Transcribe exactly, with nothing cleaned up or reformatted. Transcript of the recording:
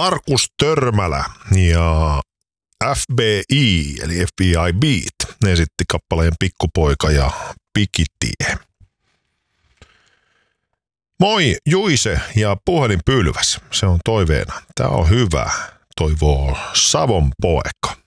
Markus Törmälä ja F B I, eli F B I Beat, ne esitti kappaleen Pikkupoika ja Pikitie. Moi Juise ja Puhelinpylväs, se on toiveena. Tää on hyvä, toivoo Savon poika.